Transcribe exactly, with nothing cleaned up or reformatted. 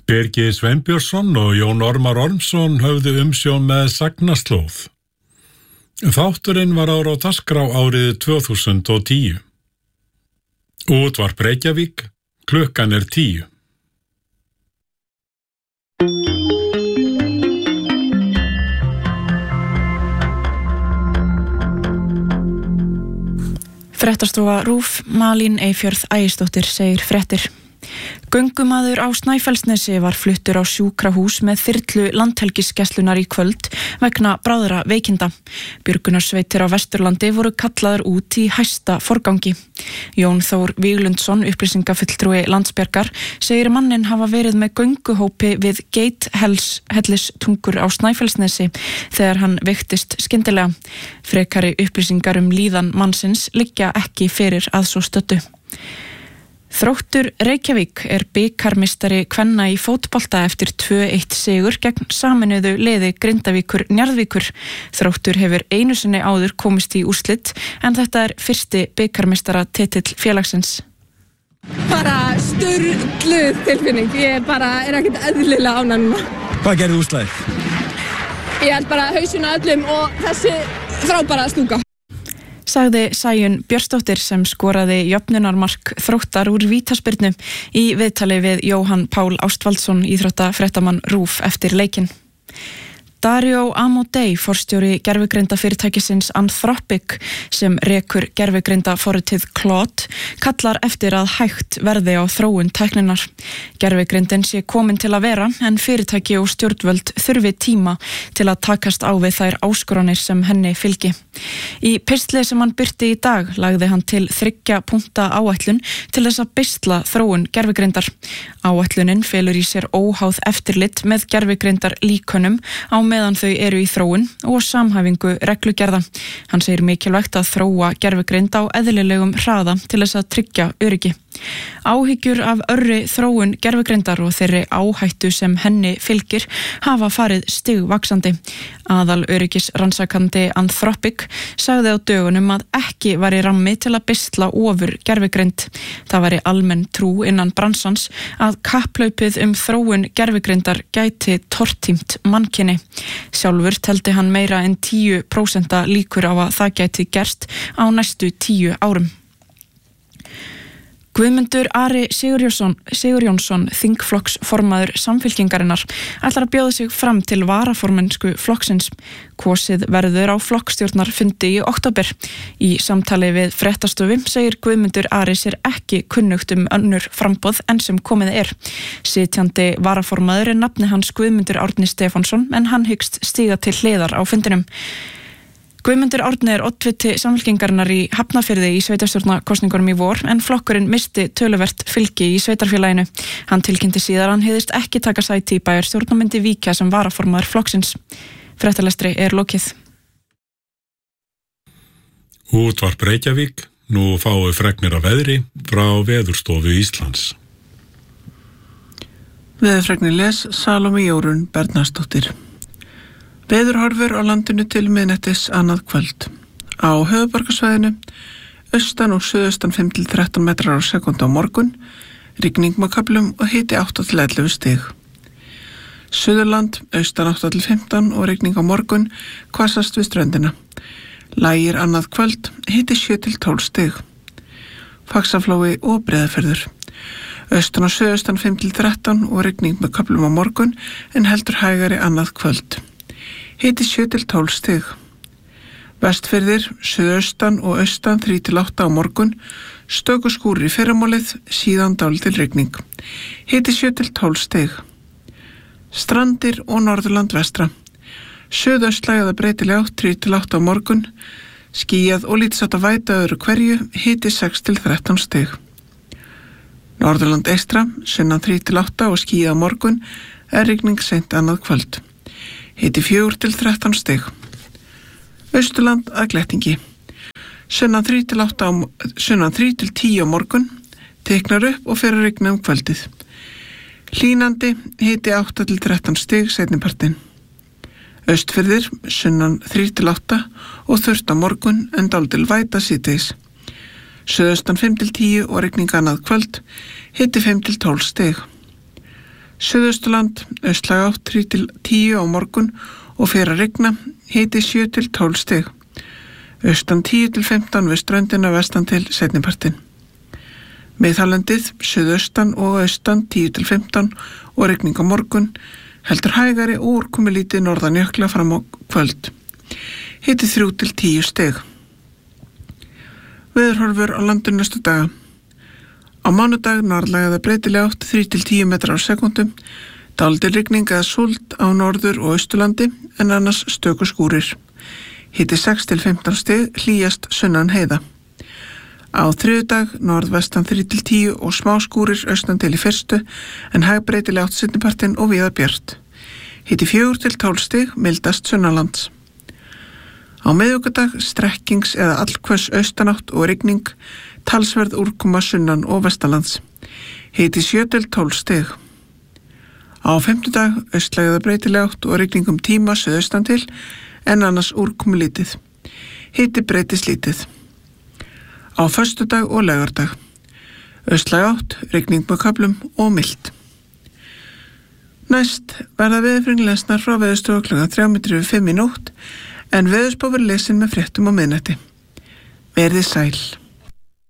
Birgir Sveinbjörnsson og Jón Ormar Ormsson höfðu umsjón með Sagnaslóð. Þátturinn var ára á dagskrá árið tvö þúsund og tíu. Útvarp Reykjavík, klukkan er tíu. Fréttastofa RÚV, Malín Eyfjörð Ægisdóttir segir fréttir. Göngumaður á Snæfellsnesi var fluttur á sjúkrahús með þyrlu landhelgisgæslunnar í kvöld vegna bráðra veikinda. Björgunarsveitir á Vesturlandi voru kallaðar út í hæsta forgangi. Jón Þór Víglundsson, upplýsingafulltrúi Landsbjargar, segir manninn hafa verið með gönguhópi við Geithellistungur á Snæfellsnesi þegar hann veiktist skyndilega. Frekari upplýsingar um líðan mannsins liggja ekki fyrir að svo stöddu. Þróttur Reykjavík er bikarmeistari kvenna í fótbolta eftir tvö eitt sigur gegn sameinuðu liði Grindavíkur Njarðvíkur. Þróttur hefur einu sinni áður komist í úrslit en þetta er fyrsti bikarmeistara titill félagsins. Bara sturluð tilfinning, ég bara er ekkert eðlilega ánægð núna. Hvað gerði úrslagið? Ég held bara hausinn á öllum og þessi frábæra stúka. Sagði Sæunn Björnsdóttir sem skoraði jöfnunarmark Þróttar úr vítaspyrnu í viðtali við Jóhann Pál Ástvaldsson, íþróttafréttamann RÚV eftir leikinn. Dario Amodei, forstjóri gervigrindafyrirtækisins Anthropic sem rekur gervigrindaforritið Claude, kallar eftir að hægt verði á þróun tækninnar. Gervigrindin sé komin til að vera en fyrirtæki og stjórnvöld þurfi tíma til að takast á við þær áskoranir sem henni fylgi. Í pistli sem hann birti í dag lagði hann til þriggja punkta áætlun til þess að beisla þróun gervigrindar. Áætlunin felur í sér óháð eftirlit með gervigrindar líkönum á meðan þau eru í þróun og samhæfingu reglugerða. Hann segir mikilvægt að þróa gervigrind á eðlilegum hraða til þess að tryggja öryggi. Áhyggjur af örri þróun gervigrindar og þeirri áhættu sem henni fylgir hafa farið stigvaxandi. Aðal öryggisrannsakandi Anthropic sagði á dögunum að ekki væri rammi til að beisla ofur gervigrind. Það væri almenn trú innan bransans að kapphlaupið um þróun gervigrindar gæti tortímt mannkyni. Sjálfur teldi hann meira en tíu prósent líkur á að það gæti gerst á næstu tíu árum. Guðmundur Ari Sigurjónsson, Sigurjónsson þingflokksformaður Samfylkingarinnar, ætlar að bjóða sig fram til varaformennsku flokksins. Kosið verður á flokkstjórnarfundi í október. Í samtali við Fréttastofu segir Guðmundur Ari sér ekki kunnugt um önnur framboð en sem komið er. Sitjandi varaformaður er nafni hans Guðmundur Árni Stefánsson en hann hyggst stíga til hliðar á fundinum. Guðmundur Árni er oddviti Samfylkingarinnar í Hafnarfirði í sveitarstjórnarkosningunum í vor en flokkurinn misti töluvert fylgi í sveitarfélaginu. Hann tilkynnti síðar hann hygðist ekki taka sæti í bæjarstjórn og myndi víkja sem varaformaður flokksins. Fréttalestri er lokið. Útvarp Reykjavík, nú fáu fregnir af veðri frá Veðurstofu Íslands. Veðurfregnir les Salóme Jórunn Bernharðsdóttir. Veðurhorfur á landinu til miðnættis annað kvöld. Á höfuðborgarsvæðinu, austan og suðaustan fimm til þrettán metrar á sekúndu á morgun, rigning með köflum og hiti átta til ellefu stig. Suðurland, austan átta til fimmtán og rigning á morgun, hvassast við ströndina. Lægir annað kvöld, hiti sjö til tólf stig. Faxaflói og Breiðafjörður. Austan og suðaustan fimm til þrettán og rigning með köflum á morgun en heldur hægari annað kvöld. Hiti sjö til tólf stig. Vestfirðir, suðaustan og austan þrjú til átta á morgun, stöku skúrir í fyrramálið, síðan dálítil rigning. Hiti sjö til tólf stig. Strandir og Norðurland vestra. Suðaustlæg eða breytileg átt þrjú til átta á morgun, skýjað og lítilsháttar væta öðru hverju, hiti sex til þrettán stig. Norðurland eystra, sunnan þrjú til átta og skýjað á morgun, er rigning seint annað kvöld. Hiti fjögur til þrettán stig. Austurland að glettingi. Sunnan þrjú til átta, sunnan þrjú til tíu á morgun, teiknar upp og fer að rigna um kvöldið. Hlýnandi, hiti átta til þrettán stig seinnipartinn. Austfirðir, sunnan þrjú til átta og þurrt á morgun en dálítil væta síðdegis. Suðaustan fimm til tíu og rigning annað kvöld, hiti fimm til tólf stig. Suðausturland, austlæg átt þrjú til tíu á morgun og fer að rigna, hiti sjö til tólf stig. Austan tíu til fimmtán við ströndina, vestan til seinnipartinn. Miðhálendið, suðaustan og austan tíu til fimmtán og rigning á morgun, heldur hægari og úrkomulítið norðan jökla fram á kvöld. Hiti þrjú til tíu stig. Veðurhorfur á landinu næstu daga. Á mánudag norðlæg eða breytileg átt þrjú til tíu metrar á sekúndum, dálítil rigning eða súld á norður- og austurlandi en annars stöku skúrir. Hiti sex til fimmtán stig, hlýjast sunnan heiða. Á þriðjudag norðvestan þrjú til tíu og smá skúrir austan til í fyrstu en hægbreytileg átt seinnipartinn og víða bjart. Hiti fjögur til tólf stig, mildast sunnanlands. Á miðvikudag strekkings eða allhvöss austanátt og rigning, talsverð úrkoma sunnan og vestanlands. Hiti sjö til tólf stig. Á fimmtudag austlæg eða breytileg átt og rigning um tíma suðaustan til en annars úrkomu lítið. Hiti breytist lítið. Á föstudag og laugardag austlæg átt, rigning með köflum og milt. Næst verða veðurfræðingar frá Veðurstofu klukkan þrjá mínútur yfir fimm í nótt en veðurspá verður lesin með fréttum á miðnætti. Verið sæl.